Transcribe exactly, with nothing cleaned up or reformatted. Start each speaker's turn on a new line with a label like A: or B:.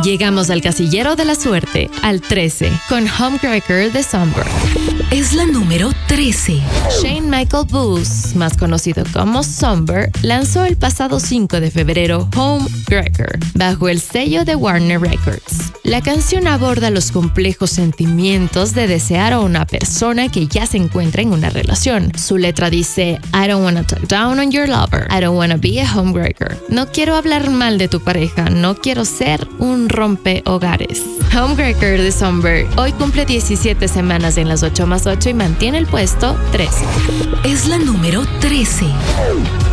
A: Llegamos al casillero de la suerte, al trece, con Homecracker de Somber.
B: Es la número trece.
A: Shane Michael Booth, más conocido como Somber, lanzó el pasado cinco de febrero Homecracker, bajo el sello de Warner Records. La canción aborda los complejos sentimientos de desear a una persona que ya se encuentra en una relación. Su letra dice: I don't wanna talk down on your lover, I don't wanna be a homebreaker. No quiero hablar mal de tu pareja, no quiero ser un rompehogares. Homecracker de Somber hoy cumple diecisiete semanas en las ocho más ocho y mantiene el puesto trece.
B: Es la número trece.